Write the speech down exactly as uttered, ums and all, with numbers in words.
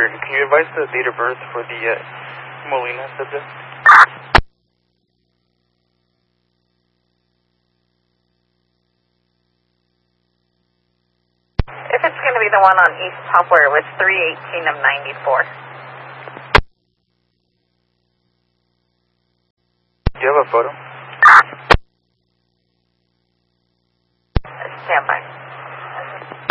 Can you advise the date of birth for the uh, Molina subject? If it's going to be the one on East Poplar, it was three eighteen of ninety-four. Do you have a photo? Stand by.